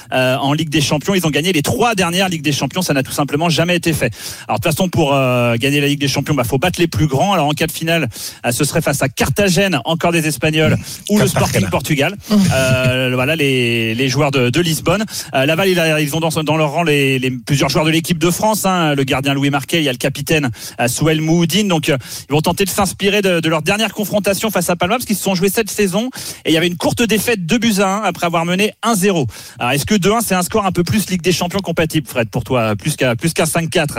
en Ligue des Champions. Ils ont gagné les 3 dernières Ligues des Champions. Ça n'a tout simplement jamais été fait. Alors de toute façon, pour gagner la Ligue des Champions, faut battre les plus grands. Alors en cas de finale, ce serait face à Carthagène, encore des Espagnols, ou le Sporting Portugal. Voilà les joueurs de Lisbonne. Laval, ils ont dans leur rang les plusieurs joueurs de l'équipe de France. Le gardien Louis Marquet, il y a le capitaine Souel Mouhoudine. Donc ils vont tenter de s'inspirer de leur dernière confrontation face à Palma, parce qu'ils se sont joués cette saison et il y avait une courte défaite 2-1 après avoir mené 1-0. Alors est-ce que 2-1 c'est un score un peu plus Ligue des Champions compatible, Fred, pour toi, plus qu'un 5-4?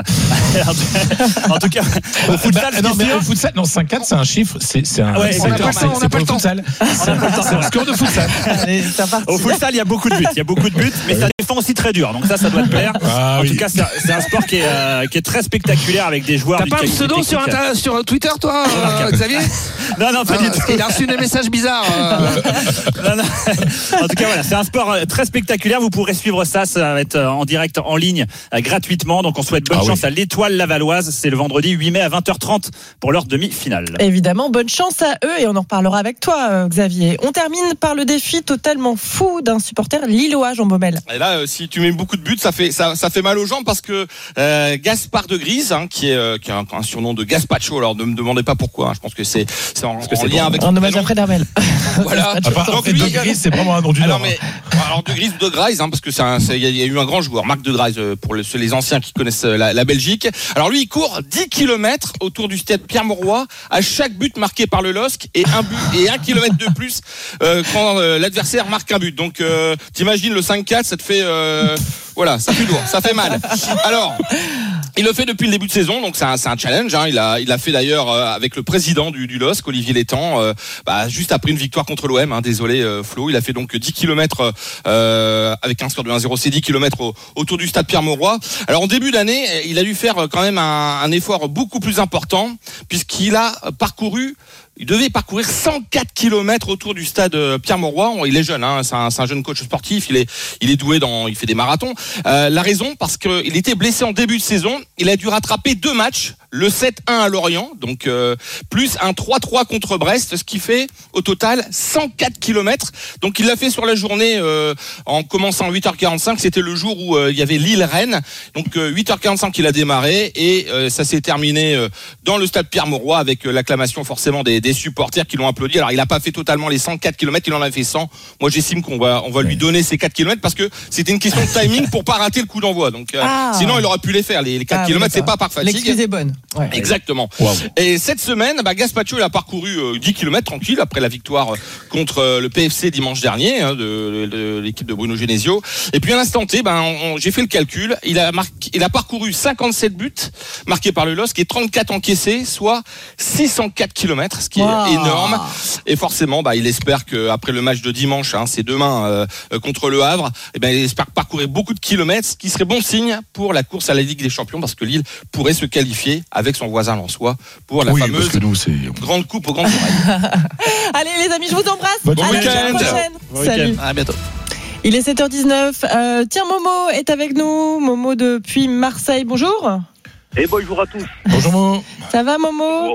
En tout cas au futsal, au futsal, non, 5-4 c'est un chiffre, c'est un on n'a pas le temps. C'est un score de futsal. Au futsal, il y a beaucoup de buts, mais ça défend aussi très dur, donc ça doit te plaire. En tout cas, c'est un sport qui est très spectaculaire avec des joueurs. T'as pas un pseudo sur Twitter, toi, Xavier? Non, pas du tout. Il a reçu des messages bizarres. Non. En tout cas, voilà, c'est un sport très spectaculaire. Vous pourrez suivre ça va être en direct, en ligne, gratuitement. Donc on souhaite bonne chance à l'Étoile Lavalloise. C'est le vendredi 8 mai à 20h30 pour leur demi-finale. Évidemment, bonne chance à eux et on en reparlera avec toi, Xavier. On termine par le défi totalement fou d'un supporter lillois, Jean Baumel. Et là, si tu mets beaucoup de buts, ça fait mal aux jambes, parce que Gaspard de Grise, qui a un surnom de Gaspacho. Alors ne me demandez pas pourquoi. Je pense que c'est en lien avec en hommage à Fred Hermel. Voilà. Donc lui, de Grise, c'est vraiment un nom du Nord. Alors de Grise, de Grise, parce que il y a eu un grand joueur, Marc de Grise, pour les anciens qui connaissent la Belgique. Alors lui, il court 10 km autour du stade Pierre-Mauroy à chaque but marqué par le LOSC, et 1 kilomètre de plus quand l'adversaire marque un but. Donc t'imagines le 5-4, ça te fait voilà, ça fait lourd, ça fait mal. Alors, il le fait depuis le début de saison, donc c'est un challenge. Il a fait d'ailleurs avec le président du LOSC, Olivier Létang, juste après une victoire contre l'OM. Désolé Flo, il a fait donc 10 km avec un score de 1-0, c'est 10 km autour du stade Pierre-Mauroy. Alors en début d'année, il a dû faire quand même un effort beaucoup plus important, puisqu'il devait parcourir 104 km autour du stade Pierre-Mauroy. Il est jeune, c'est un jeune coach sportif. Il est doué il fait des marathons. La raison, parce qu'il était blessé en début de saison. Il a dû rattraper 2 matchs. Le 7-1 à Lorient, donc plus un 3-3 contre Brest, ce qui fait au total 104 km. Donc il l'a fait sur la journée en commençant à 8h45. C'était le jour où il y avait Lille-Rennes. Donc 8h45 il a démarré et ça s'est terminé dans le stade Pierre-Mauroy avec l'acclamation forcément des supporters qui l'ont applaudi. Alors il n'a pas fait totalement les 104 km, il en a fait 100. Moi j'estime qu'on va lui donner ces 4 km parce que c'était une question de timing pour pas rater le coup d'envoi. Donc sinon il aurait pu les faire. Les 4 km c'est pas par fatigue. L'excuse est bonne. Ouais. Exactement. Wow. Et cette semaine, Gaspacho il a parcouru 10 km tranquille après la victoire contre le PFC dimanche dernier de l'équipe de Bruno Genesio. Et puis à l'instant T, j'ai fait le calcul. Il a parcouru 57 buts marqués par le LOSC et 34 encaissés, soit 604 km, ce qui est énorme. Et forcément, il espère qu'après le match de dimanche, c'est demain contre le Havre, il espère parcourir beaucoup de kilomètres, ce qui serait bon signe pour la course à la Ligue des Champions, parce que Lille pourrait se qualifier avec son voisin lensois pour la fameuse grande coupe aux grandes oreilles. Allez les amis, je vous embrasse. Bon à week-end. la prochaine. Salut. À bientôt. Il est 7h19. Tiens, Momo est avec nous. Momo depuis Marseille. Bonjour. Et bonjour à tous. Bonjour Momo. Ça va Momo?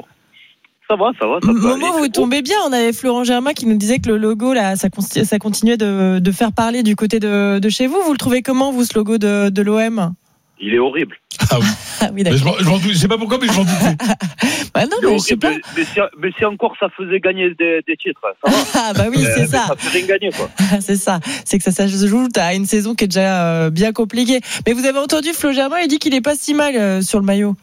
Ça va. Momo, vous tombez bien. On avait Florent Germain qui nous disait que le logo là, ça continuait de faire parler du côté de chez vous. Vous le trouvez comment, vous, ce logo de l'OM? Il est horrible. Ah oui, d'accord. Je sais pas pourquoi, mais je m'en doutais. Non, mais je sais pas. Mais si encore ça faisait gagner des titres, ça va. Ah bah oui, c'est ça. Ça fait rien gagner, quoi. C'est ça. C'est que ça se joue à une saison qui est déjà bien compliquée. Mais vous avez entendu Flo Germain, il dit qu'il est pas si mal sur le maillot.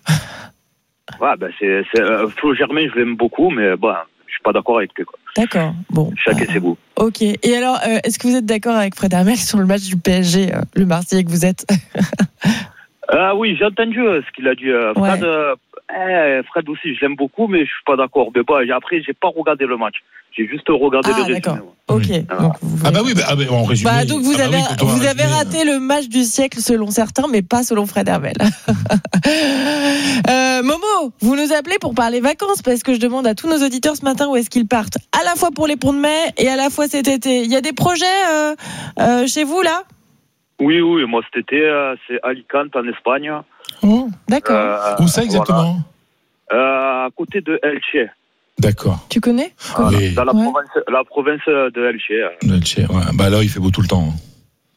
Ouais, c'est Flo Germain, je l'aime beaucoup, mais je suis pas d'accord avec lui, quoi. D'accord. Bon. Chacun ses goûts. Ok. Et alors, est-ce que vous êtes d'accord avec Fred Hermel sur le match du PSG, le Marseillais que vous êtes? Oui, j'ai entendu ce qu'il a dit. Fred aussi, je l'aime beaucoup, mais je suis pas d'accord. Mais après, j'ai pas regardé le match. J'ai juste regardé le résumé. D'accord. Ok. Donc, en résumé. Donc vous avez raté le match du siècle selon certains, mais pas selon Fred Hermel. Momo, vous nous appelez pour parler vacances, parce que je demande à tous nos auditeurs ce matin où est-ce qu'ils partent, à la fois pour les ponts de mai et à la fois cet été. Il y a des projets chez vous là? Oui, moi cet été, c'est Alicante en Espagne. Oh, d'accord. Où ça exactement? À côté de Elche. D'accord. Tu connais? Dans la province de Elche. Elche, ouais. Là, il fait beau tout le temps.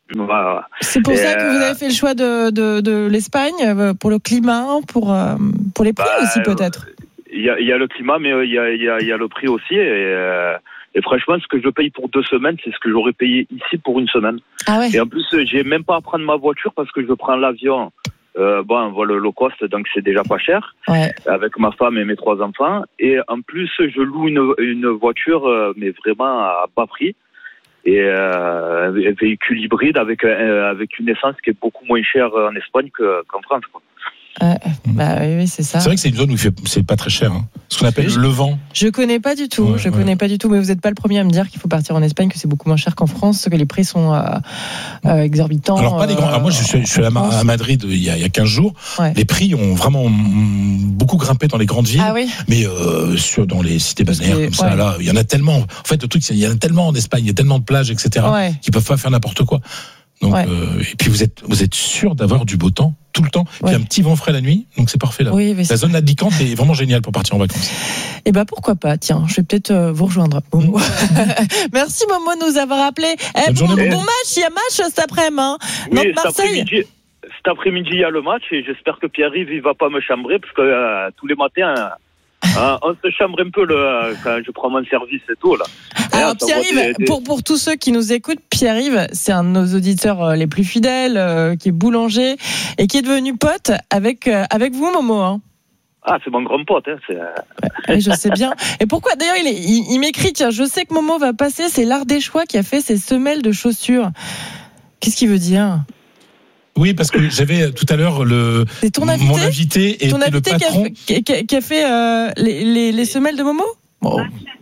Voilà. C'est pour ça que vous avez fait le choix de l'Espagne, pour le climat, pour les prix aussi peut-être. Il y a le climat, mais il y a le prix aussi. Et franchement, ce que je paye pour 2 semaines, c'est ce que j'aurais payé ici pour 1 semaine. Ah ouais. Et en plus, j'ai même pas à prendre ma voiture parce que je prends l'avion. Un vol low cost, donc c'est déjà pas cher. Ouais. Avec ma femme et mes 3 enfants. Et en plus, je loue une voiture, mais vraiment à bas prix. Et un véhicule hybride avec une essence qui est beaucoup moins chère en Espagne qu'en France, quoi. Oui, c'est ça. C'est vrai que c'est une zone où c'est pas très cher. Hein. Ce qu'on appelle le Levant. Je connais pas du tout. Connais pas du tout. Mais vous n'êtes pas le premier à me dire qu'il faut partir en Espagne, que c'est beaucoup moins cher qu'en France, que les prix sont exorbitants. Alors pas des grands. Moi, je suis allé à Madrid il y a 15 jours. Ouais. Les prix ont vraiment beaucoup grimpé dans les grandes villes. Ah oui. Mais dans les cités balnéaires comme ça, là, il y en a tellement. En fait, le truc, c'est il y en a tellement en Espagne, il y a tellement de plages, etc. Qu'ils peuvent pas faire n'importe quoi. Donc, et puis vous êtes sûr d'avoir du beau temps tout le temps. Il y a un petit vent frais la nuit, donc c'est parfait là. Oui, la zone d'Alicante est vraiment géniale pour partir en vacances. Et pourquoi pas, tiens, je vais peut-être vous rejoindre. Momo. Merci Momo de nous avoir appelé. Bon match, il y a match cet après-midi. Oui, cet après-midi il y a le match et j'espère que Pierre-Yves il va pas me chambrer parce que tous les matins on se chambre un peu quand je prends mon service et tout là. Alors Pierre-Yves, pour tous ceux qui nous écoutent, Pierre-Yves, c'est un de nos auditeurs les plus fidèles, qui est boulanger et qui est devenu pote avec vous, Momo. Hein. Ah, c'est mon grand pote. Oui, je sais bien. Et pourquoi d'ailleurs il m'écrit, tiens, je sais que Momo va passer, c'est l'Ardéchois qui a fait ses semelles de chaussures. Qu'est-ce qu'il veut dire ? Oui, parce que j'avais tout à l'heure mon invité et le patron qui a fait les semelles de Momo. Bon.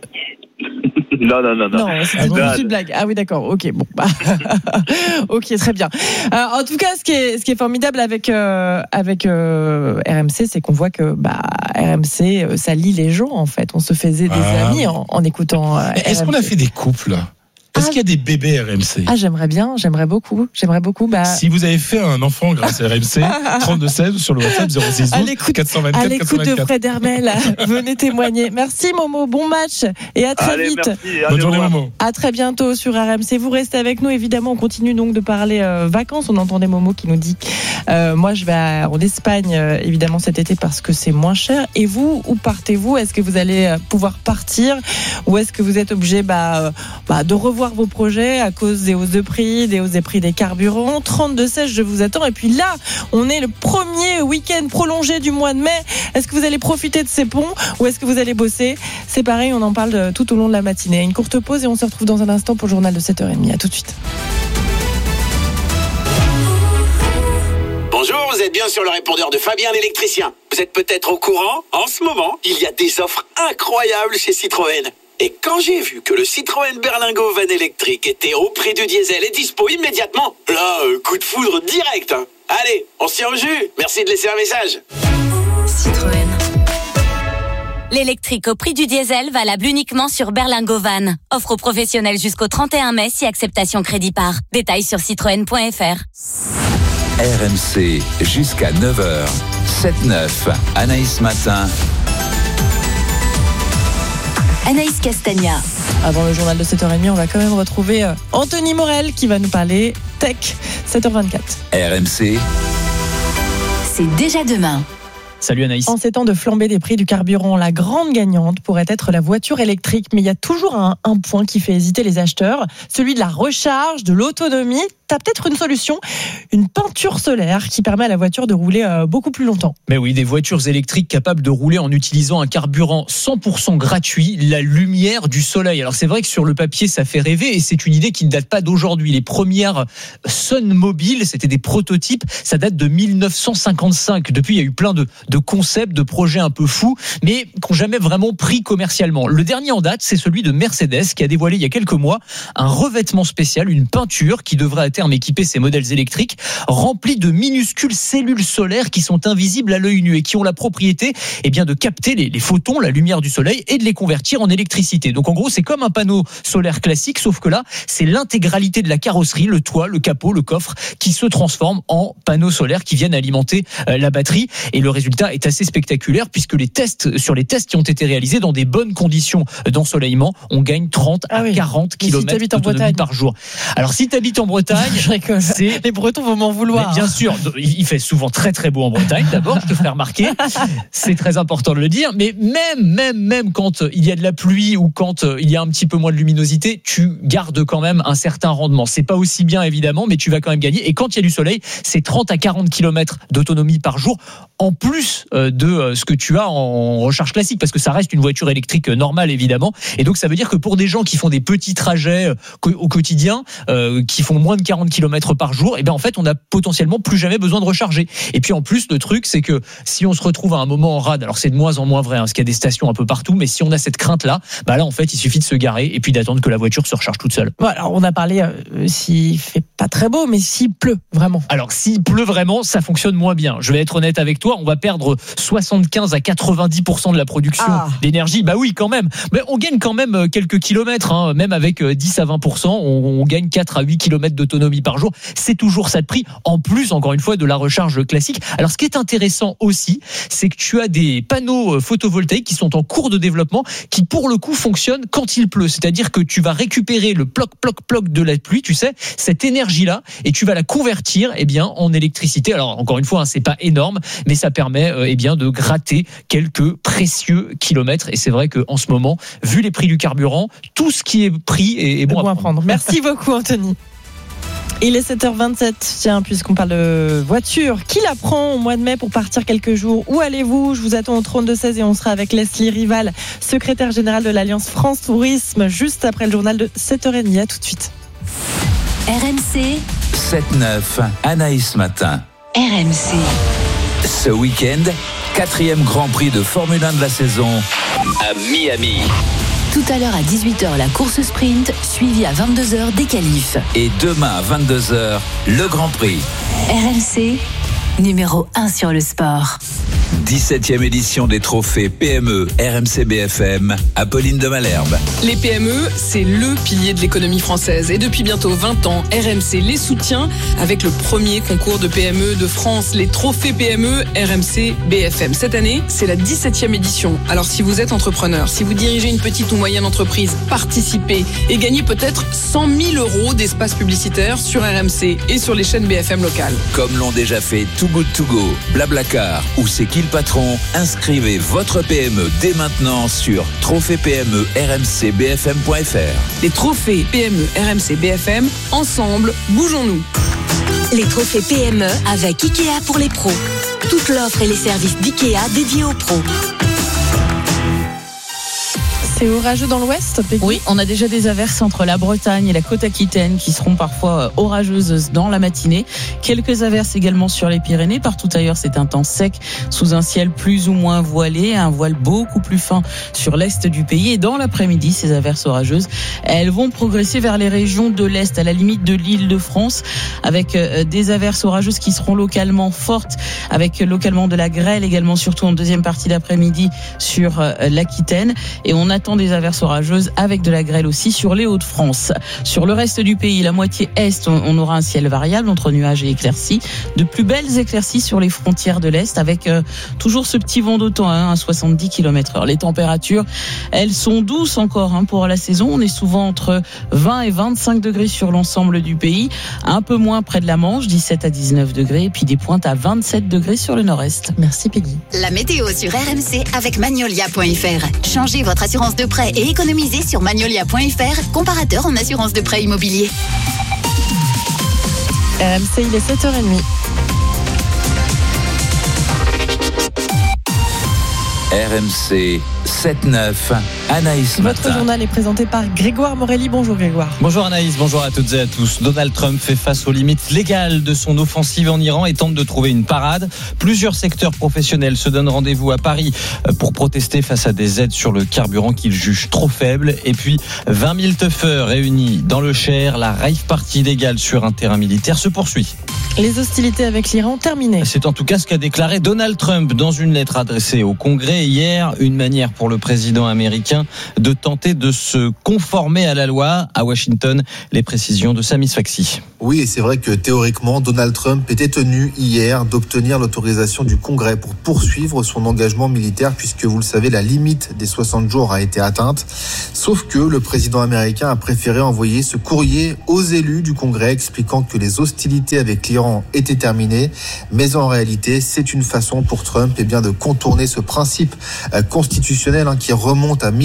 Non. Non, c'était une blague. Ah oui, d'accord. Ok, bon. Ok, très bien. En tout cas, ce qui est formidable avec RMC, c'est qu'on voit que RMC, ça lie les gens en fait. On se faisait des amis en écoutant. Est-ce qu'on a fait des couples? Est-ce qu'il y a des bébés RMC? J'aimerais beaucoup. Si vous avez fait un enfant grâce à RMC, 3216 sur le WhatsApp 06 424 à l'écoute de Fred Hermel, venez témoigner. Merci Momo, bon match et à très vite. Merci, bonne journée Momo. À très bientôt sur RMC. Vous restez avec nous, évidemment. On continue donc de parler vacances. On entendait Momo qui nous dit moi je vais en Espagne évidemment cet été parce que c'est moins cher. Et vous, où partez-vous? Est-ce que vous allez pouvoir partir ou est-ce que vous êtes obligé de revoir vos projets à cause des hausses de prix, des carburants? 32-16, je vous attends. Et puis là, on est le premier week-end prolongé du mois de mai. Est-ce que vous allez profiter de ces ponts ou est-ce que vous allez bosser? C'est pareil, on en parle tout au long de la matinée. Une courte pause et on se retrouve dans un instant pour le journal de 7h30. À tout de suite. Bonjour, vous êtes bien sur le répondeur de Fabien l'électricien. Vous êtes peut-être au courant, en ce moment, il y a des offres incroyables chez Citroën. Et quand j'ai vu que le Citroën Berlingo Van électrique était au prix du diesel et dispo immédiatement, là, coup de foudre direct. Allez, on se tient au jus. Merci de laisser un message. Citroën. L'électrique au prix du diesel valable uniquement sur Berlingo Van. Offre aux professionnels jusqu'au 31 mai si acceptation crédit par. Détails sur citroën.fr. RMC jusqu'à 9h. 7-9. Anaïs Matin. Anaïs Castagna. Avant le journal de 7h30, on va quand même retrouver Anthony Morel qui va nous parler tech. 7h24. RMC. C'est déjà demain. Salut Anaïs. En ces temps de flambée des prix du carburant, la grande gagnante pourrait être la voiture électrique. Mais il y a toujours un point qui fait hésiter les acheteurs, celui de la recharge, de l'autonomie. T'as peut-être une solution, une peinture solaire qui permet à la voiture de rouler beaucoup plus longtemps. Mais oui, des voitures électriques capables de rouler en utilisant un carburant 100% gratuit, la lumière du soleil. Alors c'est vrai que sur le papier ça fait rêver et c'est une idée qui ne date pas d'aujourd'hui. Les premières Sun Mobile, c'était des prototypes, ça date de 1955. Depuis il y a eu plein de concepts, de projets un peu fous, mais qui n'ont jamais vraiment pris commercialement. Le dernier en date, c'est celui de Mercedes qui a dévoilé il y a quelques mois un revêtement spécial, une peinture qui devrait à terme équiper ces modèles électriques, remplis de minuscules cellules solaires qui sont invisibles à l'œil nu et qui ont la propriété de capter les photons, la lumière du soleil et de les convertir en électricité. Donc en gros, c'est comme un panneau solaire classique, sauf que là, c'est l'intégralité de la carrosserie, le toit, le capot, le coffre, qui se transforment en panneaux solaires qui viennent alimenter la batterie. Et le résultat est assez spectaculaire puisque les tests qui ont été réalisés dans des bonnes conditions d'ensoleillement, on gagne 30 à 40 km d'autonomie par jour. Alors si tu habites en Bretagne, Bretagne. Je rigole. Les Bretons vont m'en vouloir. Mais bien sûr, il fait souvent très très beau en Bretagne. D'abord, je te ferai remarquer. C'est très important de le dire. Mais même quand il y a de la pluie ou quand il y a un petit peu moins de luminosité, tu gardes quand même un certain rendement. C'est pas aussi bien évidemment, mais tu vas quand même gagner. Et quand il y a du soleil, c'est 30 à 40 km d'autonomie par jour, en plus de ce que tu as en recharge classique, parce que ça reste une voiture électrique normale évidemment. Et donc ça veut dire que pour des gens qui font des petits trajets au quotidien, qui font moins de 40 km par jour, et bien en fait on n'a potentiellement plus jamais besoin de recharger. Et puis en plus le truc c'est que si on se retrouve à un moment en rade, alors c'est de moins en moins vrai, parce qu'il y a des stations un peu partout, mais si on a cette crainte là, là en fait il suffit de se garer et puis d'attendre que la voiture se recharge toute seule. Voilà, alors on a parlé s'il fait pas très beau, mais s'il pleut vraiment. Alors s'il pleut vraiment, ça fonctionne moins bien. Je vais être honnête avec toi, on va perdre 75 à 90% de la production d'énergie. Bah oui quand même, mais on gagne quand même quelques kilomètres, même avec 10 à 20%, on gagne 4 à 8 km d'autonomie par jour. C'est toujours ça de prix, en plus encore une fois de la recharge classique. Alors ce qui est intéressant aussi, c'est que tu as des panneaux photovoltaïques qui sont en cours de développement, qui pour le coup fonctionnent quand il pleut, c'est-à-dire que tu vas récupérer le ploc de la pluie, tu sais, cette énergie-là, et tu vas la convertir en électricité. Alors encore une fois, c'est pas énorme, mais ça permet de gratter quelques précieux kilomètres. Et c'est vrai qu'en ce moment, vu les prix du carburant, tout ce qui est pris est bon à prendre. Merci beaucoup Anthony. Il est 7h27, tiens, puisqu'on parle de voiture. Qui la prend au mois de mai pour partir quelques jours? Où allez-vous? Je vous attends au 32-16 et on sera avec Leslie Rival, secrétaire générale de l'Alliance France Tourisme, juste après le journal de 7h30. À tout de suite. RMC 7-9, Anaïs Matin. RMC. Ce week-end, 4e Grand Prix de Formule 1 de la saison à Miami. Tout à l'heure à 18h, la course sprint, suivie à 22h des qualifs. Et demain à 22h, le Grand Prix. RMC, numéro 1 sur le sport. 17e édition des trophées PME RMC BFM, Apolline de Malherbe. Les PME, c'est le pilier de l'économie française. Et depuis bientôt 20 ans, RMC les soutient avec le premier concours de PME de France, les trophées PME RMC BFM. Cette année, c'est la 17e édition. Alors si vous êtes entrepreneur, si vous dirigez une petite ou moyenne entreprise, participez et gagnez peut-être 100 000 € d'espace publicitaire sur RMC et sur les chaînes BFM locales. Comme l'ont déjà fait Too Good To Go, Blablacar ou C'est qui le patron? Inscrivez votre PME dès maintenant sur trophées-PME-RMC-BFM.fr. Les trophées PME RMC BFM, ensemble, bougeons-nous. Les trophées PME avec Ikea pour les pros. Toute l'offre et les services d'Ikea dédiés aux pros. C'est orageux dans l'ouest, Peggy? Oui, on a déjà des averses entre la Bretagne et la côte aquitaine qui seront parfois orageuses dans la matinée. Quelques averses également sur les Pyrénées. Partout ailleurs, c'est un temps sec sous un ciel plus ou moins voilé, un voile beaucoup plus fin sur l'est du pays. Et dans l'après-midi, ces averses orageuses, elles vont progresser vers les régions de l'est, à la limite de l'Île-de-France, avec des averses orageuses qui seront localement fortes, avec localement de la grêle également, surtout en deuxième partie d'après-midi sur l'Aquitaine. Et on attend des averses orageuses avec de la grêle aussi sur les Hauts-de-France. Sur le reste du pays, la moitié est, on aura un ciel variable entre nuages et éclaircies. De plus belles éclaircies sur les frontières de l'Est avec toujours ce petit vent d'automne à 70 km/h. Les températures, elles sont douces encore pour la saison. On est souvent entre 20 et 25 degrés sur l'ensemble du pays. Un peu moins près de la Manche, 17 à 19 degrés. Et puis des pointes à 27 degrés sur le nord-est. Merci Peggy. La météo sur RMC avec Magnolia.fr. Changez votre assurance de prêt et économisez sur Magnolia.fr, comparateur en assurance de prêt immobilier. RMC, il est 7h30. RMC 7-9, Anaïs Matin. Votre journal est présenté par Grégoire Morelli. Bonjour Grégoire. Bonjour Anaïs, bonjour à toutes et à tous. Donald Trump fait face aux limites légales de son offensive en Iran et tente de trouver une parade. Plusieurs secteurs professionnels se donnent rendez-vous à Paris pour protester face à des aides sur le carburant qu'ils jugent trop faibles. Et puis 20 000 teufeurs réunis dans le Cher. La rave party légale sur un terrain militaire se poursuit. Les hostilités avec l'Iran terminées. C'est en tout cas ce qu'a déclaré Donald Trump dans une lettre adressée au Congrès hier. Une manière pour le président américain de tenter de se conformer à la loi. À Washington, les précisions de Sami Sfaxi. Oui, et c'est vrai que théoriquement, Donald Trump était tenu hier d'obtenir l'autorisation du Congrès pour poursuivre son engagement militaire, puisque vous le savez, la limite des 60 jours a été atteinte. Sauf que le président américain a préféré envoyer ce courrier aux élus du Congrès expliquant que les hostilités avec l'Iran étaient terminées. Mais en réalité, c'est une façon pour Trump de contourner ce principe constitutionnel qui remonte à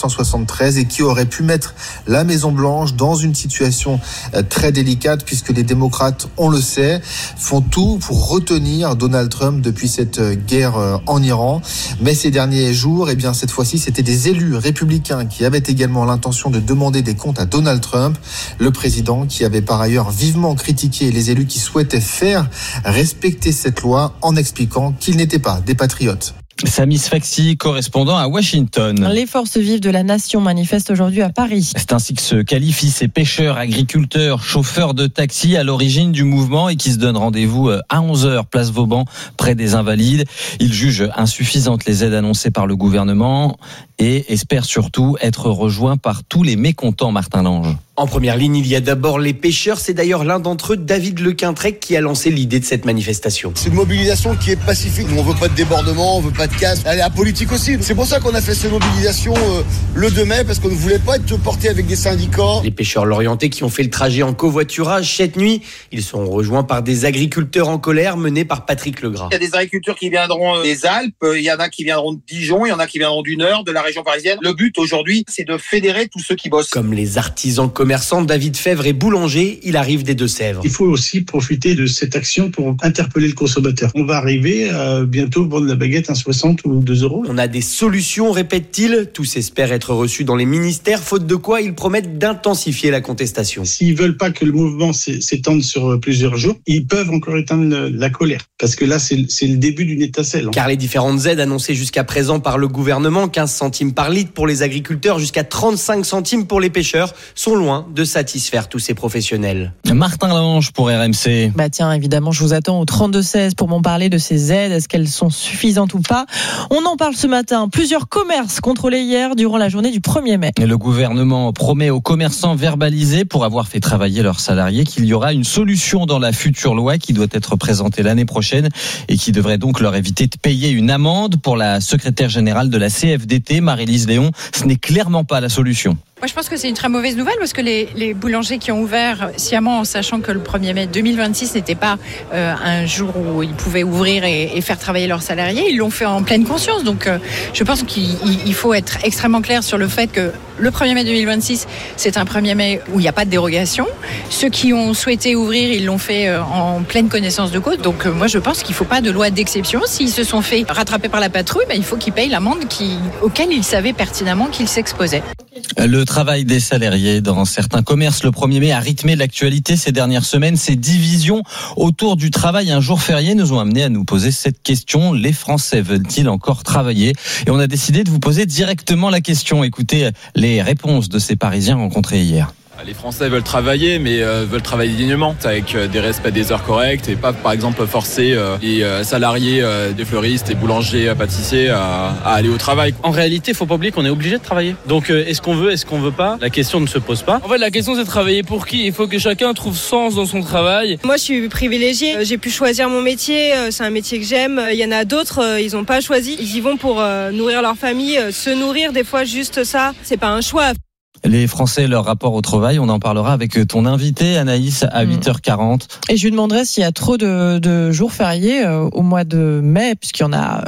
1973 et qui aurait pu mettre la Maison-Blanche dans une situation très délicate, puisque les démocrates, on le sait, font tout pour retenir Donald Trump depuis cette guerre en Iran. Mais ces derniers jours, cette fois-ci, c'était des élus républicains qui avaient également l'intention de demander des comptes à Donald Trump, le président qui avait par ailleurs vivement critiqué les élus qui souhaitaient faire respecter cette loi en expliquant qu'ils n'étaient pas des patriotes. Samy Sfaxi, correspondant à Washington. Les forces vives de la nation manifestent aujourd'hui à Paris. C'est ainsi que se qualifient ces pêcheurs, agriculteurs, chauffeurs de taxi à l'origine du mouvement et qui se donnent rendez-vous à 11h, place Vauban, près des Invalides. Ils jugent insuffisantes les aides annoncées par le gouvernement et espèrent surtout être rejoints par tous les mécontents, Martin Lange. En première ligne, il y a d'abord les pêcheurs. C'est d'ailleurs l'un d'entre eux, David Lequintrec, qui a lancé l'idée de cette manifestation. C'est une mobilisation qui est pacifique. Nous, on veut pas de débordement, on veut pas de casse. Elle est apolitique aussi. C'est pour ça qu'on a fait cette mobilisation le 2 mai, parce qu'on ne voulait pas être porté avec des syndicats. Les pêcheurs lorientais qui ont fait le trajet en covoiturage cette nuit, ils sont rejoints par des agriculteurs en colère menés par Patrick Legras. Il y a des agriculteurs qui viendront des Alpes, il y en a qui viendront de Dijon, il y en a qui viendront du Nord, de la région parisienne. Le but aujourd'hui, c'est de fédérer tous ceux qui bossent. Comme les artisans commerçants, David Fèvre est boulanger, il arrive des Deux-Sèvres. Il faut aussi profiter de cette action pour interpeller le consommateur. On va arriver à bientôt vendre la baguette à 60 ou 2 euros. On a des solutions, répète-t-il. Tous espèrent être reçus dans les ministères, faute de quoi ils promettent d'intensifier la contestation. S'ils veulent pas que le mouvement s'étende sur plusieurs jours, ils peuvent encore éteindre la colère. Parce que là, c'est le début d'une étincelle. Car les différentes aides annoncées jusqu'à présent par le gouvernement, 15 centimes par litre pour les agriculteurs, jusqu'à 35 centimes pour les pêcheurs, sont loin de satisfaire tous ces professionnels. Martin Lange pour RMC. Tiens, évidemment, je vous attends au 32-16 pour m'en parler de ces aides. Est-ce qu'elles sont suffisantes ou pas? On en parle ce matin. Plusieurs commerces contrôlés hier durant la journée du 1er mai. Et le gouvernement promet aux commerçants verbalisés, pour avoir fait travailler leurs salariés, qu'il y aura une solution dans la future loi qui doit être présentée l'année prochaine et qui devrait donc leur éviter de payer une amende. Pour la secrétaire générale de la CFDT, Marie-Lise Léon, ce n'est clairement pas la solution. Moi, je pense que c'est une très mauvaise nouvelle parce que les boulangers qui ont ouvert sciemment en sachant que le 1er mai 2026 n'était pas un jour où ils pouvaient ouvrir et faire travailler leurs salariés, ils l'ont fait en pleine conscience. Donc, je pense qu'il faut être extrêmement clair sur le fait que le 1er mai 2026, c'est un 1er mai où il n'y a pas de dérogation. Ceux qui ont souhaité ouvrir, ils l'ont fait en pleine connaissance de cause. Donc, moi, je pense qu'il ne faut pas de loi d'exception. S'ils se sont fait rattraper par la patrouille, il faut qu'ils payent l'amende auquel ils savaient pertinemment qu'ils s'exposaient. Le travail des salariés dans certains commerces le 1er mai a rythmé l'actualité ces dernières semaines. Ces divisions autour du travail un jour férié nous ont amené à nous poser cette question. Les Français veulent-ils encore travailler? Et on a décidé de vous poser directement la question. Écoutez les réponses de ces Parisiens rencontrés hier. Les Français veulent travailler, mais veulent travailler dignement, avec des respects des heures correctes et pas, par exemple, forcer les salariés des fleuristes et boulangers, pâtissiers à aller au travail. En réalité, il ne faut pas oublier qu'on est obligé de travailler. Donc, est-ce qu'on veut pas? La question ne se pose pas. En fait, la question, c'est de travailler pour qui? Il faut que chacun trouve sens dans son travail. Moi, je suis privilégiée. J'ai pu choisir mon métier. C'est un métier que j'aime. Il y en a d'autres, ils n'ont pas choisi. Ils y vont pour nourrir leur famille. Se nourrir, des fois, juste ça, c'est pas un choix. Les Français, leur rapport au travail, on en parlera avec ton invité Anaïs à 8h40. Et je lui demanderai s'il y a trop de jours fériés au mois de mai, puisqu'il y en a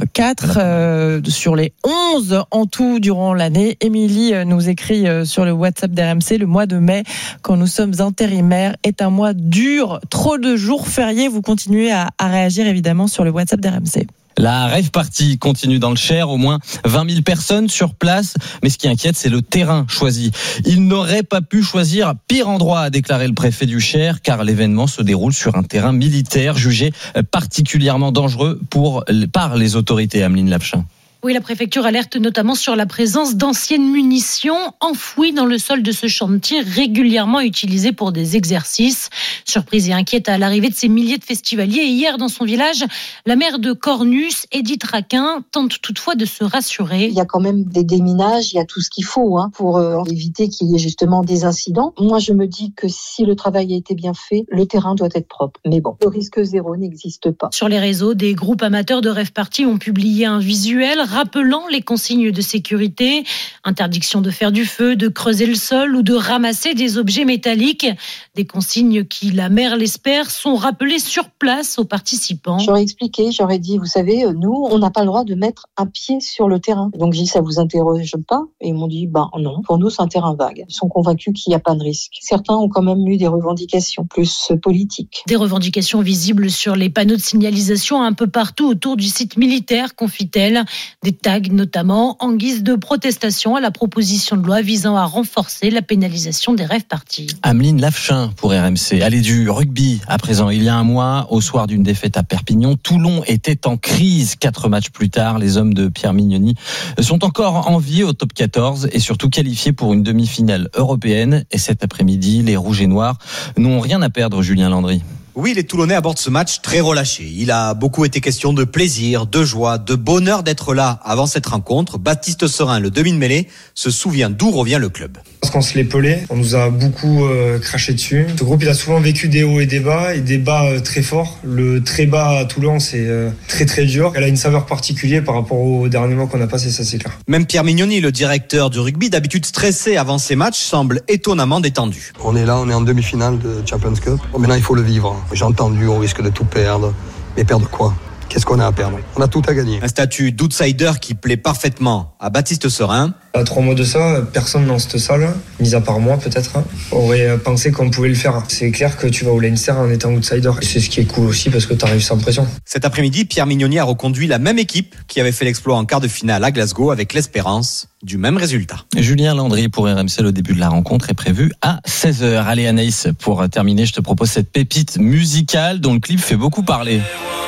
4 sur les 11 en tout durant l'année. Émilie nous écrit sur le WhatsApp d'RMC, le mois de mai, quand nous sommes intérimaires, est un mois dur. Trop de jours fériés. Vous continuez à réagir évidemment sur le WhatsApp d'RMC. La rave party continue dans le Cher, au moins 20 000 personnes sur place. Mais ce qui inquiète, c'est le terrain choisi. Il n'aurait pas pu choisir pire endroit, a déclaré le préfet du Cher, car l'événement se déroule sur un terrain militaire jugé particulièrement dangereux par les autorités. Ameline Lapchin. Oui, la préfecture alerte notamment sur la présence d'anciennes munitions enfouies dans le sol de ce champ de tir régulièrement utilisé pour des exercices. Surprise et inquiète à l'arrivée de ces milliers de festivaliers. Et hier, dans son village, la maire de Cornus, Edith Raquin, tente toutefois de se rassurer. Il y a quand même des déminages, il y a tout ce qu'il faut pour éviter qu'il y ait justement des incidents. Moi, je me dis que si le travail a été bien fait, le terrain doit être propre. Mais bon, le risque zéro n'existe pas. Sur les réseaux, des groupes amateurs de rave party ont publié un visuel rappelant les consignes de sécurité. Interdiction de faire du feu, de creuser le sol ou de ramasser des objets métalliques. Des consignes qui, la maire l'espère, sont rappelées sur place aux participants. J'aurais expliqué, j'aurais dit, vous savez, nous, on n'a pas le droit de mettre un pied sur le terrain. Donc j'ai dit, ça vous interroge pas? Et ils m'ont dit, non, pour nous, c'est un terrain vague. Ils sont convaincus qu'il n'y a pas de risque. Certains ont quand même eu des revendications plus politiques. Des revendications visibles sur les panneaux de signalisation un peu partout autour du site militaire, confie-t-elle. Des tags notamment en guise de protestation à la proposition de loi visant à renforcer la pénalisation des rave parties. Ameline Lafchin pour RMC. Allez, du rugby à présent. Il y a un mois, au soir d'une défaite à Perpignan, Toulon était en crise. 4 matchs plus tard, les hommes de Pierre Mignoni sont encore en vie au top 14 et surtout qualifiés pour une demi-finale européenne. Et cet après-midi, les Rouges et Noirs n'ont rien à perdre, Julien Landry. Oui, les Toulonnais abordent ce match très relâché. Il a beaucoup été question de plaisir, de joie, de bonheur d'être là avant cette rencontre. Baptiste Serin, le demi de mêlée, se souvient d'où revient le club. Parce qu'on se l'est pelé, on nous a beaucoup craché dessus. Ce groupe, il a souvent vécu des hauts et des bas très forts. Le très bas à Toulon, c'est très très dur. Elle a une saveur particulière par rapport aux derniers mois qu'on a passé, ça c'est clair. Même Pierre Mignoni, le directeur du rugby, d'habitude stressé avant ces matchs, semble étonnamment détendu. On est là, on est en demi-finale de Champions Cup. Maintenant, il faut le vivre. J'ai entendu, on risque de tout perdre. Mais perdre quoi ? Qu'est-ce qu'on a à perdre ? On a tout à gagner. Un statut d'outsider qui plaît parfaitement à Baptiste Serin. À 3 mois de ça, personne dans cette salle, mis à part moi peut-être, aurait pensé qu'on pouvait le faire. C'est clair que tu vas au Leinster en étant outsider. Et c'est ce qui est cool aussi parce que tu arrives sans pression. Cet après-midi, Pierre Mignoni a reconduit la même équipe qui avait fait l'exploit en quart de finale à Glasgow avec l'espérance du même résultat. Julien Landry pour RMC, le début de la rencontre est prévu à 16h. Allez Anaïs, pour terminer, je te propose cette pépite musicale dont le clip fait beaucoup parler.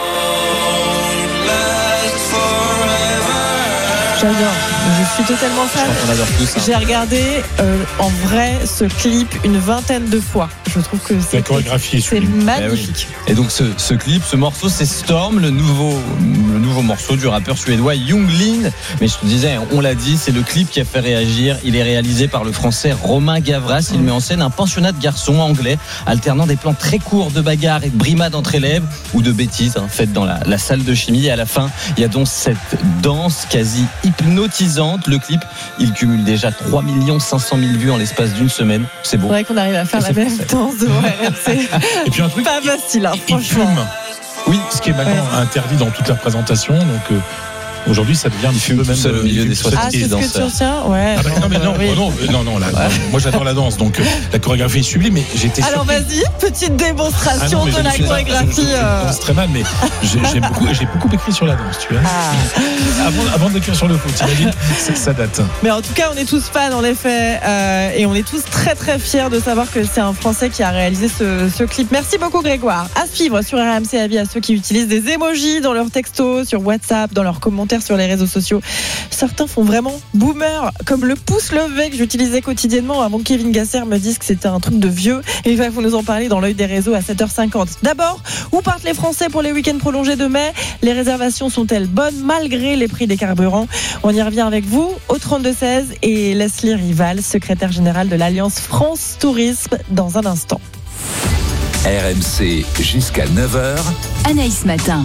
J'adore, je suis totalement fan. On adore tous, hein. J'ai regardé en vrai ce clip une vingtaine de fois. Je trouve que la chorégraphie c'est magnifique. Et donc ce clip, ce morceau, c'est Storm, le nouveau morceau du rappeur suédois Yung Lean. Mais je te disais, on l'a dit, c'est le clip qui a fait réagir. Il est réalisé par le français Romain Gavras. Il met en scène un pensionnat de garçons anglais, alternant des plans très courts de bagarres et de brimades entre élèves ou de bêtises faites dans la salle de chimie. Et à la fin, il y a donc cette danse quasi hypnotisante. Le clip, il cumule déjà 3 500 000 vues en l'espace d'une semaine. C'est beau. C'est vrai qu'on arrive à faire la même danse de RMC. Et puis un truc, pas facile, il fume. Oui, ce qui est maintenant interdit dans toute la présentation. Donc aujourd'hui, ça devient un film même au milieu des 70 c'est ce que tu retiens, ouais. Ah bah, non, moi j'adore la danse, donc la chorégraphie est sublime, mais j'étais alors surpris. Vas-y, petite démonstration de la chorégraphie. Je danse très mal, mais j'ai beaucoup écrit sur la danse, tu vois. Avant d'écrire sur le foot, t'imagines, ça date. Mais en tout cas, on est tous fans en effet, et on est tous très très fiers de savoir que c'est un Français qui a réalisé ce clip. Merci beaucoup Grégoire. À suivre sur RMC, avis à ceux qui utilisent des emojis dans leurs textos, sur WhatsApp, dans leurs commentaires sur les réseaux sociaux. Certains font vraiment boomer, comme le pouce levé que j'utilisais quotidiennement avant que Kevin Gasser me dise que c'était un truc de vieux. Et il va nous en parler dans l'œil des réseaux à 7h50. D'abord, où partent les Français pour les week-ends prolongés de mai ? Les réservations sont-elles bonnes malgré les prix des carburants ? On y revient avec vous au 32-16 et Leslie Rival, secrétaire générale de l'Alliance France Tourisme, dans un instant. RMC jusqu'à 9h. Anaïs Matin.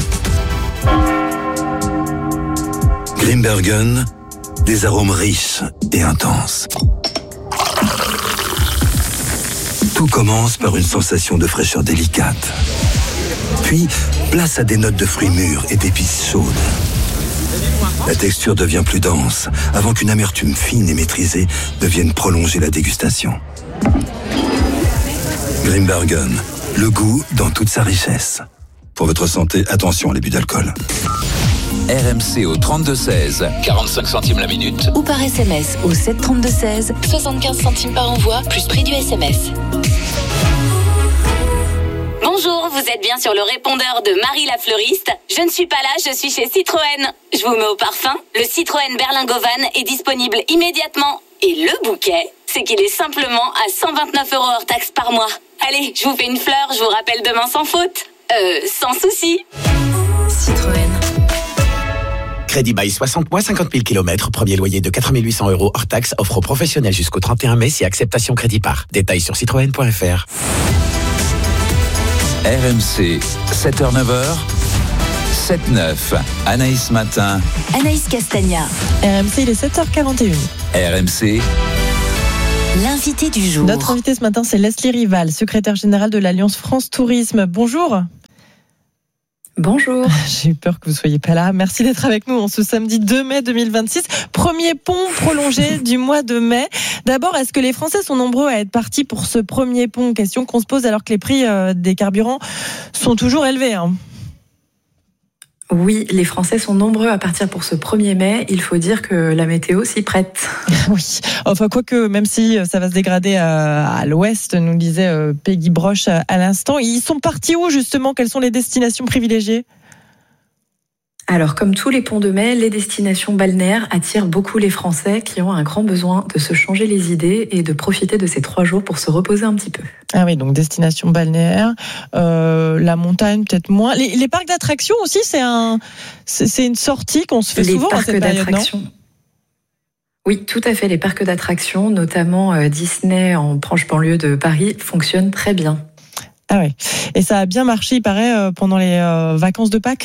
Grimbergen, des arômes riches et intenses. Tout commence par une sensation de fraîcheur délicate. Puis, place à des notes de fruits mûrs et d'épices chaudes. La texture devient plus dense, avant qu'une amertume fine et maîtrisée ne vienne prolonger la dégustation. Grimbergen, le goût dans toute sa richesse. Pour votre santé, attention à l'abus d'alcool. RMC au 32-16, 45 centimes la minute. Ou par SMS au 732-16, 75 centimes par envoi, plus prix du SMS. Bonjour, vous êtes bien sur le répondeur de Marie la fleuriste. Je ne suis pas là, je suis chez Citroën. Je vous mets au parfum. Le Citroën Berlingovan est disponible immédiatement. Et le bouquet, c'est qu'il est simplement à 129 € hors taxe par mois. Allez, je vous fais une fleur, je vous rappelle demain sans faute. Sans souci. Citroën. Crédit bail 60 mois, 50 000 km. Premier loyer de 4 800 € hors taxe. Offre aux professionnels jusqu'au 31 mai si acceptation crédit par. Détails sur citroën.fr. RMC, 7h-9h, 7-9. Anaïs Matin. Anaïs Castagna. RMC, il est 7h41. RMC. L'invité du jour. Notre invité ce matin, c'est Leslie Rival, secrétaire générale de l'Alliance France Tourisme. Bonjour. Bonjour. J'ai eu peur que vous ne soyez pas là. Merci d'être avec nous en ce samedi 2 mai 2026. Premier pont prolongé du mois de mai. D'abord, est-ce que les Français sont nombreux à être partis pour ce premier pont ? Question qu'on se pose alors que les prix des carburants sont toujours élevés. Oui, les Français sont nombreux à partir pour ce 1er mai. Il faut dire que la météo s'y prête. Oui, enfin quoique, même si ça va se dégrader à l'ouest, nous disait Peggy Broche à l'instant. Ils sont partis où justement ? Quelles sont les destinations privilégiées ? Alors, comme tous les ponts de mai, les destinations balnéaires attirent beaucoup les Français qui ont un grand besoin de se changer les idées et de profiter de ces 3 jours pour se reposer un petit peu. Ah oui, donc destination balnéaire, la montagne peut-être moins. Les parcs d'attractions aussi, c'est une sortie qu'on se fait souvent à cette période, non ? Oui, tout à fait. Les parcs d'attractions, notamment Disney en proche banlieue de Paris, fonctionnent très bien. Ah oui, et ça a bien marché, il paraît, pendant les vacances de Pâques ?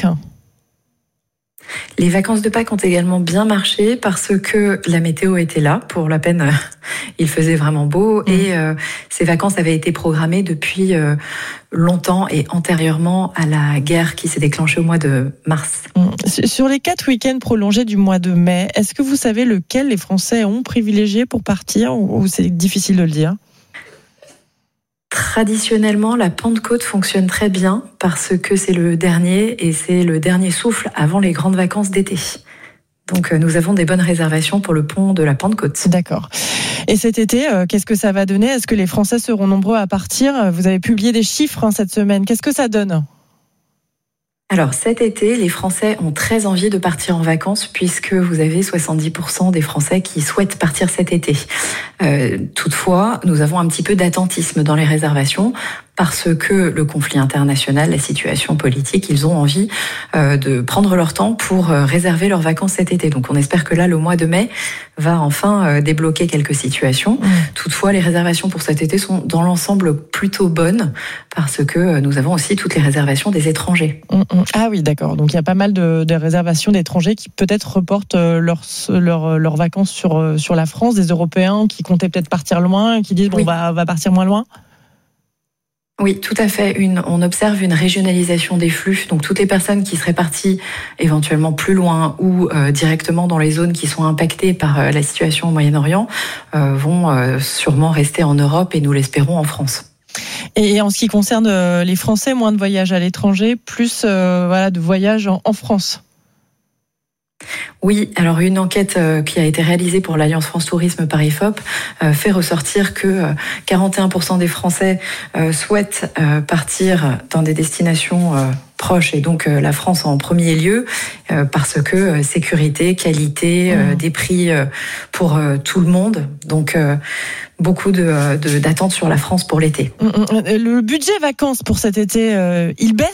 Les vacances de Pâques ont également bien marché parce que la météo était là. Pour la peine, il faisait vraiment beau et ces vacances avaient été programmées depuis longtemps et antérieurement à la guerre qui s'est déclenchée au mois de mars. Sur les 4 week-ends prolongés du mois de mai, est-ce que vous savez lequel les Français ont privilégié pour partir ou c'est difficile de le dire ? Traditionnellement, la Pentecôte fonctionne très bien parce que c'est le dernier et c'est le dernier souffle avant les grandes vacances d'été. Donc nous avons des bonnes réservations pour le pont de la Pentecôte. D'accord. Et cet été, qu'est-ce que ça va donner ? Est-ce que les Français seront nombreux à partir ? Vous avez publié des chiffres cette semaine. Qu'est-ce que ça donne ? Alors cet été, les Français ont très envie de partir en vacances puisque vous avez 70% des Français qui souhaitent partir cet été. Toutefois, nous avons un petit peu d'attentisme dans les réservations parce que le conflit international, la situation politique, ils ont envie de prendre leur temps pour réserver leurs vacances cet été. Donc on espère que là, le mois de mai va enfin débloquer quelques situations. Toutefois, les réservations pour cet été sont dans l'ensemble plutôt bonnes parce que nous avons aussi toutes les réservations des étrangers. Ah oui, d'accord. Donc il y a pas mal de réservations d'étrangers qui peut-être reportent leurs vacances sur la France, des Européens qui comptaient peut-être partir loin, qui disent bon, on va partir moins loin. Oui, tout à fait. On observe une régionalisation des flux. Donc, toutes les personnes qui seraient parties éventuellement plus loin ou directement dans les zones qui sont impactées par la situation au Moyen-Orient vont sûrement rester en Europe et nous l'espérons en France. Et en ce qui concerne les Français, moins de voyages à l'étranger, plus de voyages en France. Oui, alors une enquête qui a été réalisée pour l'Alliance France Tourisme par IFOP fait ressortir que 41% des Français souhaitent partir dans des destinations proches et donc la France en premier lieu parce que sécurité, qualité, des prix pour tout le monde. Donc beaucoup d'attentes sur la France pour l'été. Le budget vacances pour cet été, il baisse ?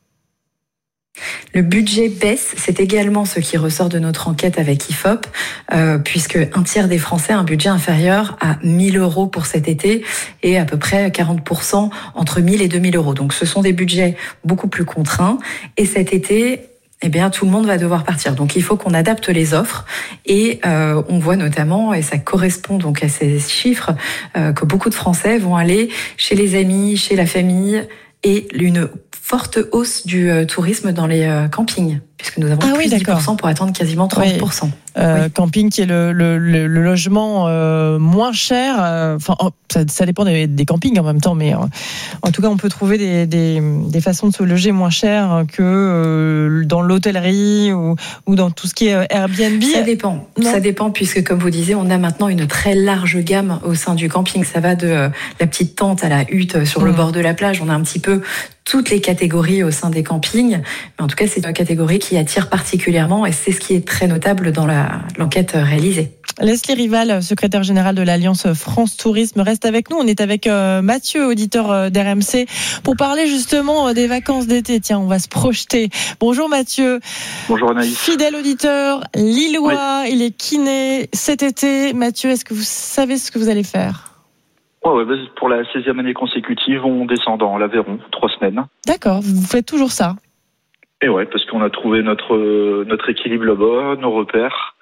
Le budget baisse, c'est également ce qui ressort de notre enquête avec IFOP, puisque un tiers des Français a un budget inférieur à 1 000 € pour cet été et à peu près 40% entre 1 000 et 2 000 €. Donc ce sont des budgets beaucoup plus contraints et cet été, tout le monde va devoir partir. Donc il faut qu'on adapte les offres et on voit notamment, et ça correspond donc à ces chiffres, que beaucoup de Français vont aller chez les amis, chez la famille et une forte hausse du tourisme dans les campings, puisque nous avons plus 10% pour attendre quasiment 30%. Camping qui est le logement moins cher. Ça dépend des campings en même temps, mais en tout cas, on peut trouver des façons de se loger moins cher que dans l'hôtellerie ou dans tout ce qui est Airbnb. Ça dépend, puisque comme vous disiez, on a maintenant une très large gamme au sein du camping. Ça va de la petite tente à la hutte sur le bord de la plage. On a un petit peu toutes les catégories au sein des campings. Mais en tout cas, c'est une catégorie qui attire particulièrement et c'est ce qui est très notable dans l'enquête réalisée. Leslie Rival, secrétaire générale de l'Alliance France Tourisme, reste avec nous. On est avec Mathieu, auditeur d'RMC, pour parler justement des vacances d'été. Tiens, on va se projeter. Bonjour Mathieu. Bonjour Anaïs. Fidèle auditeur, lillois, il est kiné cet été. Mathieu, est-ce que vous savez ce que vous allez faire ? Ouais, pour la 16e année consécutive, on descend dans l'Aveyron, 3 semaines. D'accord, vous faites toujours ça ? Et ouais, parce qu'on a trouvé notre équilibre là-bas, nos repères.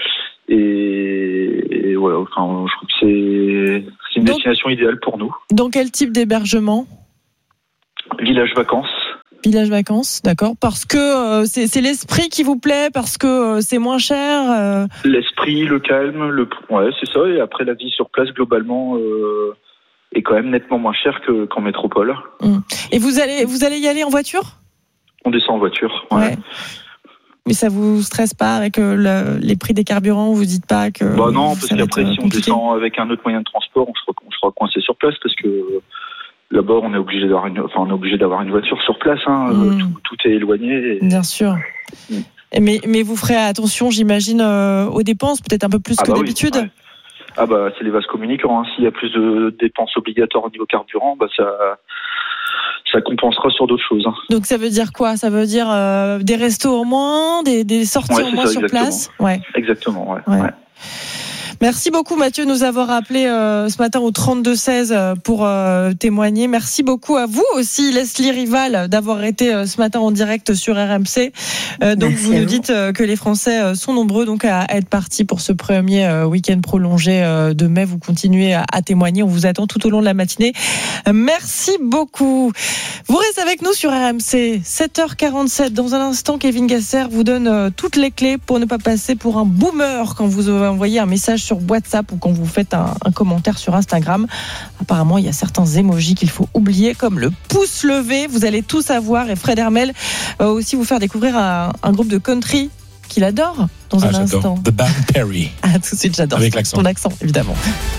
Et voilà, je trouve que c'est une destination idéale pour nous. Dans quel type d'hébergement ? Village vacances. Village vacances, d'accord. Parce que c'est l'esprit qui vous plaît, parce que c'est moins cher. L'esprit, le calme, c'est ça. Et après, la vie sur place globalement est quand même nettement moins chère qu'en métropole. Et vous allez y aller en voiture ? On descend en voiture. Ouais. Mais ça vous stresse pas avec les prix des carburants ? Vous dites pas que non, parce qu'après si on descend avec un autre moyen de transport, on sera coincé sur place parce que là-bas, on est obligé d'avoir une voiture sur place. Tout est éloigné. Bien sûr. Mais vous ferez attention, j'imagine, aux dépenses, peut-être un peu plus que d'habitude. Oui, ouais. C'est les vases communicants. S'il y a plus de dépenses obligatoires au niveau carburant, ça compensera sur d'autres choses. Donc ça veut dire quoi ? Ça veut dire des restos en moins, des sorties en moins sur place ? Ouais. Exactement, ouais. Merci beaucoup Mathieu de nous avoir appelé ce matin au 32-16 pour témoigner. Merci beaucoup à vous aussi Leslie Rival d'avoir été ce matin en direct sur RMC. Donc vous nous dites que les Français sont nombreux donc à être partis pour ce premier week-end prolongé de mai. Vous continuez à témoigner. On vous attend tout au long de la matinée. Merci beaucoup. Vous restez avec nous sur RMC. 7h47. Dans un instant, Kevin Gasser vous donne toutes les clés pour ne pas passer pour un boomer quand vous envoyez un message sur WhatsApp ou quand vous faites un commentaire sur Instagram. Apparemment, il y a certains emojis qu'il faut oublier, comme le pouce levé. Vous allez tout savoir. Et Fred Hermel va aussi vous faire découvrir un groupe de country qu'il adore dans un instant. The Band Perry. Tout de suite, j'adore. Avec l'accent. Ton accent, évidemment.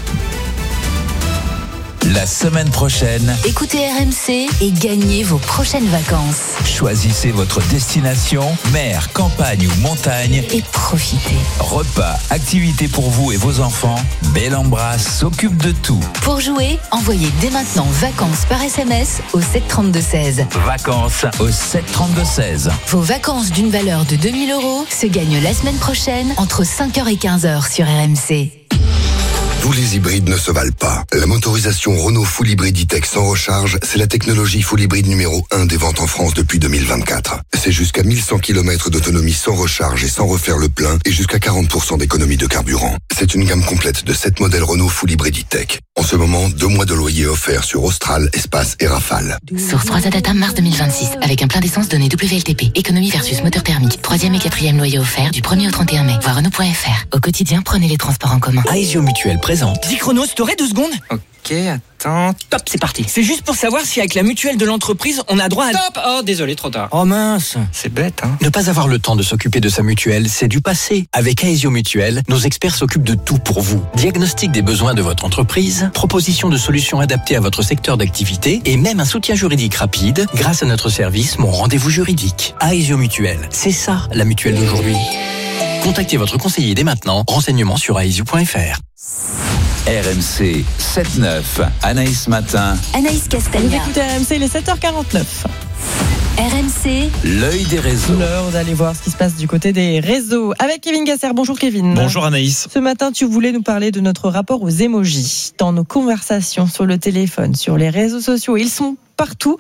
La semaine prochaine, Écoutez RMC et gagnez vos prochaines vacances. choisissez votre destination, mer, campagne ou montagne. Et profitez. Repas, activités pour vous et vos enfants. Belle Embrasse s'occupe de tout. Pour jouer, envoyez dès maintenant vacances par SMS au 732-16. Vacances au 732-16. Vos vacances d'une valeur de 2 000 € se gagnent la semaine prochaine entre 5h et 15h sur RMC. Tous les hybrides ne se valent pas. La motorisation Renault Full Hybrid E-Tech sans recharge, c'est la technologie Full Hybrid numéro 1 des ventes en France depuis 2024. C'est jusqu'à 1100 km d'autonomie sans recharge et sans refaire le plein et jusqu'à 40% d'économie de carburant. C'est une gamme complète de 7 modèles Renault Full Hybrid E-Tech. En ce moment, 2 mois de loyer offerts sur Austral, Espace et Rafale. Source 3 Data mars 2026 avec un plein d'essence donné WLTP. Économie versus moteur thermique. 3e et 4e loyer offert du 1er au 31 mai. Voir Renault.fr. Au quotidien, prenez les transports en commun. Aesio Mutuelle présente. Dis Chronos, t'aurais 2 secondes ? Ok, attends. Top, c'est parti. C'est juste pour savoir si avec la mutuelle de l'entreprise, on a droit à... Top. Oh, désolé, trop tard. Oh mince, c'est bête, hein. Ne pas avoir le temps de s'occuper de sa mutuelle, c'est du passé. Avec Aesio Mutuelle, nos experts s'occupent de tout pour vous. Diagnostic des besoins de votre entreprise, proposition de solutions adaptées à votre secteur d'activité et même un soutien juridique rapide grâce à notre service Mon Rendez-vous Juridique. Aesio Mutuelle, c'est ça la mutuelle d'aujourd'hui. Contactez votre conseiller dès maintenant. Renseignements sur aesio.fr. RMC 7-9, Anaïs Matin. Anaïs Castagna. Vous écoutez RMC, il est 7h49. RMC, l'œil des réseaux. L'heure d'aller voir ce qui se passe du côté des réseaux. Avec Kevin Gasser. Bonjour Kevin. Bonjour Anaïs. Ce matin, tu voulais nous parler de notre rapport aux emojis. Dans nos conversations sur le téléphone, sur les réseaux sociaux, ils sont partout.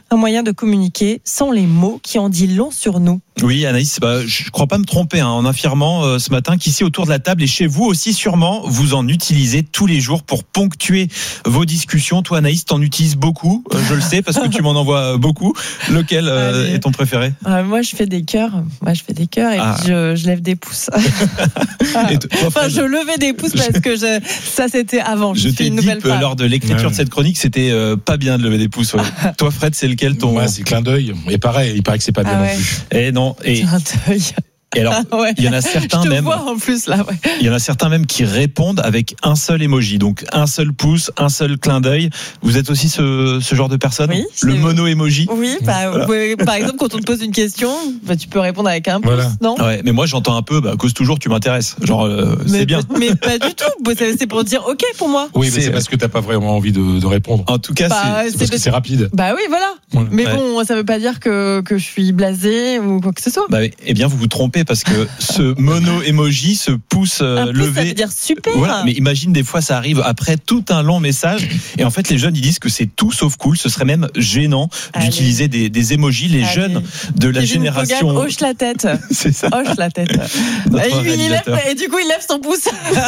un moyen de communiquer sans les mots qui en dit long sur nous. Oui, Anaïs, je ne crois pas me tromper en affirmant ce matin qu'ici autour de la table et chez vous aussi sûrement, vous en utilisez tous les jours pour ponctuer vos discussions. Toi, Anaïs, t'en utilises beaucoup, je le sais parce que tu m'en envoies beaucoup. Lequel est ton préféré ? Moi, je fais des cœurs. Et puis je lève des pouces. Je levais des pouces parce que ça c'était avant. Je t'ai dit que lors de l'écriture de cette chronique, c'était pas bien de lever des pouces. Ouais. Toi, Fred, c'est lequel ton ? Moi, c'est clin d'œil. Et pareil, il paraît que c'est pas bien non plus. Et non. Et alors, il y en a certains même. Vois en plus là. Ouais. Il y en a certains même qui répondent avec un seul emoji, donc un seul pouce, un seul clin d'œil. Vous êtes aussi ce genre de personne ? Oui. Le mono emoji. Oui. Voilà. Par exemple, quand on te pose une question, tu peux répondre avec un pouce, non ? Ouais. Mais moi, j'entends un peu. Cause toujours, tu m'intéresses. Genre, c'est bien. Mais pas du tout. C'est pour dire OK pour moi. Oui, mais c'est parce que t'as pas vraiment envie de répondre. En tout cas, c'est parce que c'est rapide. Bah oui, voilà. Ouais. Mais bon, ça veut pas dire que je suis blasé ou quoi que ce soit. Eh bien, vous vous trompez parce que ce mono emoji, ce pouce levé, ça veut dire super. Voilà, mais imagine des fois ça arrive après tout un long message et en fait les jeunes ils disent que c'est tout sauf cool. Ce serait même gênant d'utiliser des emojis. Les jeunes de la génération hoche la tête. C'est ça. Hoche la tête. Et du coup il lève son pouce.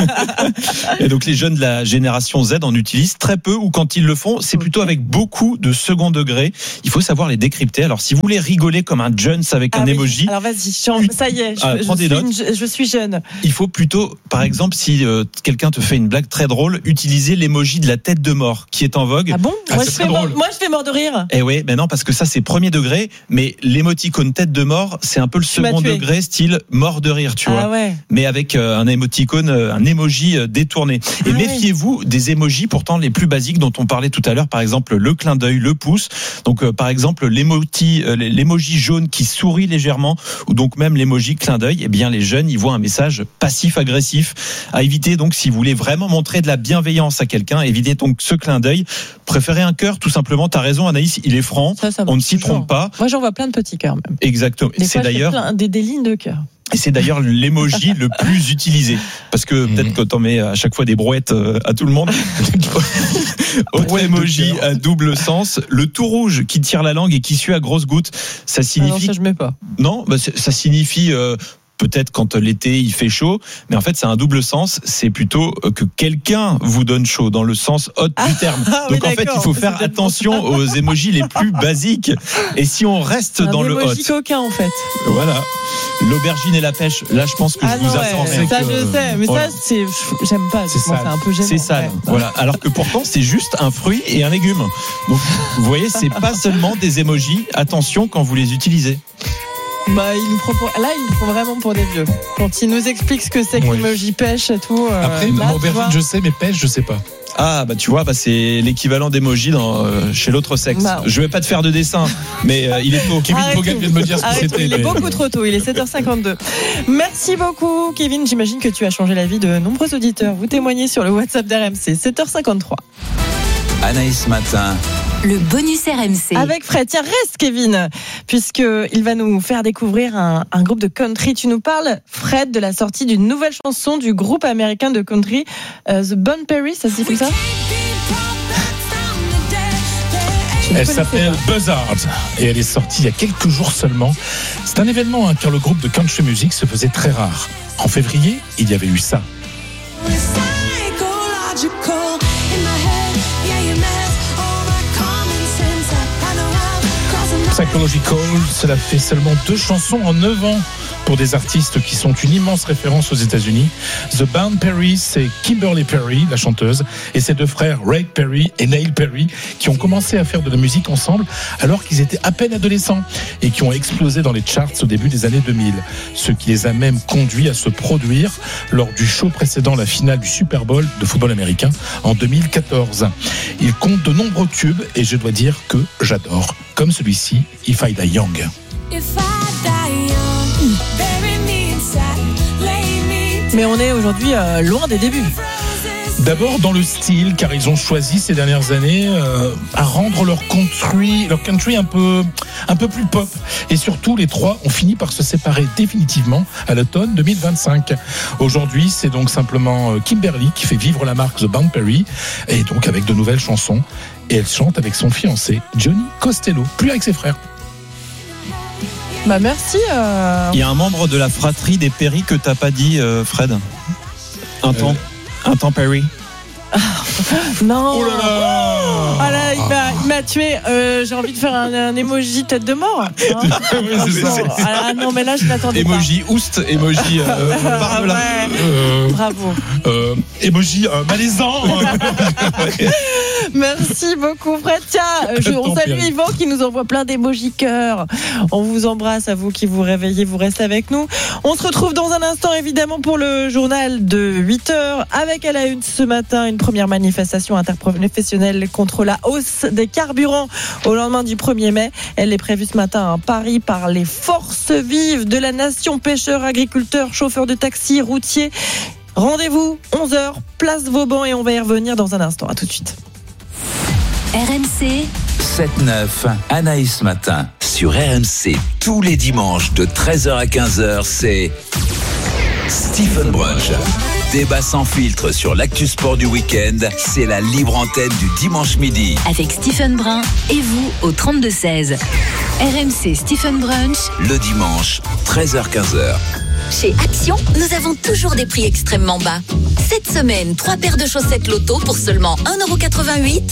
Et donc les jeunes de la génération Z en utilisent très peu ou quand ils le font, c'est plutôt avec beaucoup de second degré. Il faut savoir les décrypter. Alors si vous voulez rigoler comme un Jones avec un emoji. Alors vas-y, ça y est. Je suis jeune. Il faut plutôt, par exemple, si quelqu'un te fait une blague très drôle, utiliser l'emoji de la tête de mort qui est en vogue. Ah bon ? Moi, je fais mort de rire. Eh oui, mais non, parce que ça, c'est premier degré, mais l'émoticône tête de mort, c'est un peu le second degré, style mort de rire, tu vois. Ouais. Mais avec un émoticône, un emoji détourné. Et méfiez-vous des emojis, pourtant les plus basiques dont on parlait tout à l'heure, par exemple, le clin d'œil, le pouce. Donc, par exemple, l'emoji jaune qui sourit légèrement, ou donc même l'emoji clin d'œil. Eh bien, les jeunes, ils voient un message passif-agressif à éviter. Donc, si vous voulez vraiment montrer de la bienveillance à quelqu'un, évitez donc ce clin d'œil. Préférez un cœur, tout simplement. T'as raison, Anaïs, il est franc. On ne s'y trompe pas. Moi, j'en vois plein de petits cœurs même. Exactement. C'est d'ailleurs des lignes de cœur. Et c'est d'ailleurs l'emoji le plus utilisé. Parce que peut-être que t'en mets à chaque fois des brouettes à tout le monde. Autre emoji à double sens. Le tout rouge qui tire la langue et qui suit à grosses gouttes. Ça signifie. Non, ça je mets pas. Non, ça signifie. Peut-être quand l'été il fait chaud, mais en fait c'est un double sens, c'est plutôt que quelqu'un vous donne chaud dans le sens hot du terme. Donc en fait il faut faire attention aux émojis les plus basiques. Et si on reste dans le hot, émoji coquin en fait. Voilà, l'aubergine et la pêche. Là je pense que je vous attends. Ça je sais, mais ça j'aime pas. C'est un peu gênant. C'est sale. Voilà. Alors que pourtant c'est juste un fruit et un légume. Donc vous voyez, c'est pas seulement des émojis. Attention quand vous les utilisez. Il nous prend vraiment pour des vieux. Quand il nous explique ce que c'est que l'emoji pêche et tout. Après, aubergine, je sais, mais pêche, je sais pas. Ah, tu vois, c'est l'équivalent d'emoji chez l'autre sexe. Je vais pas te faire de dessin, mais il est tôt. Kevin Pogal vient de me dire ce que c'était. Il est beaucoup trop tôt, il est 7h52. Merci beaucoup, Kevin. J'imagine que tu as changé la vie de nombreux auditeurs. Vous témoignez sur le WhatsApp d'RMC, 7h53. Anaïs Matin. Le bonus RMC. Avec Fred. Tiens, reste Kevin, puisqu'il va nous faire découvrir un groupe de country. Tu nous parles, Fred, de la sortie d'une nouvelle chanson du groupe américain de country, The Bon Perry, ça se dit comme ça ? Elle s'appelle Buzzard et elle est sortie il y a quelques jours seulement. C'est un événement car le groupe de country music se faisait très rare. En février, il y avait eu ça. Psychological, cela fait seulement 2 chansons en 9 ans pour des artistes qui sont une immense référence aux États-Unis. The Bon Perry, c'est Kimberly Perry, la chanteuse, et ses 2 frères Ray Perry et Neil Perry, qui ont commencé à faire de la musique ensemble alors qu'ils étaient à peine adolescents et qui ont explosé dans les charts au début des années 2000. Ce qui les a même conduits à se produire lors du show précédant la finale du Super Bowl de football américain en 2014. Ils comptent de nombreux tubes et je dois dire que j'adore, comme celui-ci, If I Die Young. Mais on est aujourd'hui loin des débuts. D'abord dans le style, car ils ont choisi ces dernières années à rendre leur country un peu plus pop. Et surtout, les 3 ont fini par se séparer définitivement à l'automne 2025. Aujourd'hui, c'est donc simplement Kimberly qui fait vivre la marque The Bon Perry, et donc avec de nouvelles chansons. et elle chante avec son fiancé Johnny Costello, plus avec ses frères. Bah merci. Il y a un membre de la fratrie des Perry que t'as pas dit, Fred. Un temps Perry. Non. Oh là là. Ah là, il m'a tué. J'ai envie de faire un emoji tête de mort. Ah non, mais là je m'attendais pas. Emoji oust, emoji bravo. Emoji malaisant. Merci beaucoup Fred. Tiens, on salue Yvan qui nous envoie plein d'émojis cœur. On vous embrasse, à vous qui vous réveillez, vous restez avec nous. On se retrouve dans un instant évidemment pour le journal de 8h avec à la une ce matin une première manifestation interprofessionnelle contre la hausse des carburants au lendemain du 1er mai. Elle est prévue ce matin à Paris par les forces vives de la nation, pêcheurs, agriculteurs, chauffeurs de taxi, routiers. Rendez-vous 11h, place Vauban et on va y revenir dans un instant. À tout de suite. RMC 7-9, Anaïs Matin. Sur RMC, tous les dimanches de 13h à 15h, c'est Stephen Brunch. Débat sans filtre sur l'actu sport du week-end, c'est la libre antenne du dimanche midi. avec Stephen Brun et vous au 32-16. RMC Stephen Brunch. Le dimanche, 13h-15h. Chez Action, nous avons toujours des prix extrêmement bas. Cette semaine, 3 paires de chaussettes Loto pour seulement 1,88 €.